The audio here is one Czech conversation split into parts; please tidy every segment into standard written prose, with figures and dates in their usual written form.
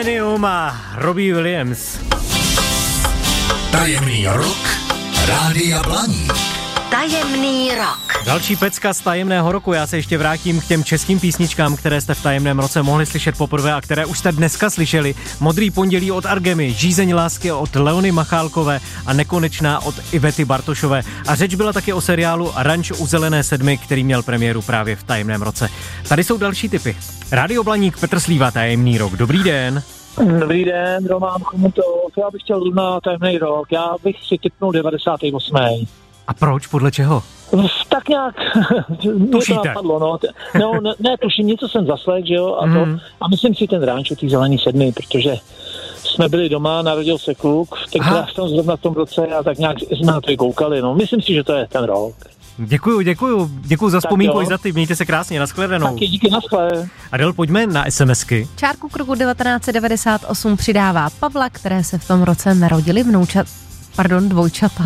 Millennium a Robbie Williams. Tajemný rok Rádia Blaník. Tajemný rok. Další pecka z tajemného roku. Já se ještě vrátím k těm českým písničkám, které jste v tajemném roce mohli slyšet poprvé a které už jste dneska slyšeli. Modrý pondělí od Argemy, Žízeň lásky od Leony Machálkové a Nekonečná od Ivety Bartošové. A řeč byla taky o seriálu Ranč u zelené sedmy, který měl premiéru právě v tajemném roce. Tady jsou další tipy. Rádio Blaník, Petr Slíva, tajemný rok. Dobrý den. Dobrý den, Roman Chomutov. Já bych chtěl na tajemný rok. Já bych si tipnul 98. A proč? Podle čeho? Tak nějak Tušíte? To napadlo, no. Ne, tuším, něco jsem zaslech, že jo, a myslím si ten ranč u té zelený sedmy, protože jsme byli doma, narodil se kluk, tenkrát jsem zrovna v tom roce a tak nějak jsme na to koukali, no. Myslím si, že to je ten rok. Děkuju za vzpomínku i za ty, mějte se krásně, nashledanou. Taky díky, naschle. Adel, pojďme na SMSky. Čárku k roku 1998 přidává Pavla, které se v tom roce narodili dvojčata.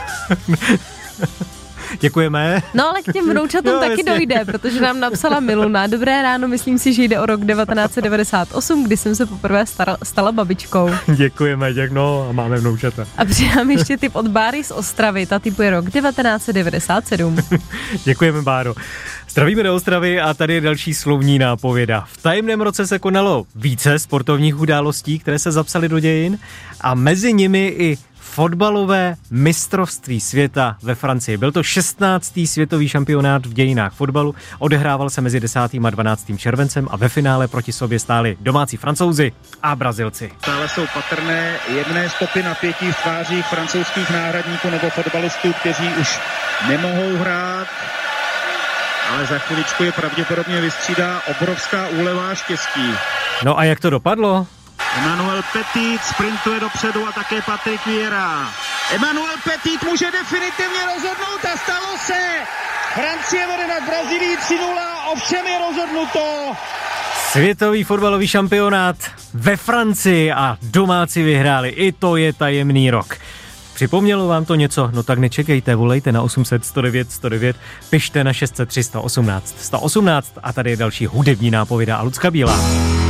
Děkujeme. No ale k těm vnoučatům taky dojde, protože nám napsala Miluna. Dobré ráno, myslím si, že jde o rok 1998, kdy jsem se poprvé stala babičkou. Děkujeme, a máme vnoučata. A přidám ještě tip od Báry z Ostravy, ta tipuje rok 1997. Děkujeme, Báro. Zdravíme do Ostravy a tady je další slovní nápověda. V tajemném roce se konalo více sportovních událostí, které se zapsaly do dějin a mezi nimi i fotbalové mistrovství světa ve Francii. Byl to 16. světový šampionát v dějinách fotbalu, odehrával se mezi 10. a 12. červencem a ve finále proti sobě stáli domácí Francouzi a Brazilci. Stále jsou patrné jemné stopy napětí v tvářích francouzských náhradníků nebo fotbalistů, kteří už nemohou hrát, ale za chviličku je pravděpodobně vystřídá obrovská úleva a štěstí. No a jak to dopadlo? Emmanuel Petit sprintuje dopředu a také Patrick Vieira. Emmanuel Petit může definitivně rozhodnout a stalo se. Francie vede nad Brazílií 3-0, ovšem je rozhodnuto. Světový fotbalový šampionát ve Francii a domáci vyhráli. I to je tajemný rok. Připomnělo vám to něco? No tak nečekejte, volejte na 800 109 109, pište na 603 118 118 a tady je další hudební nápověda a Lucka Bílá.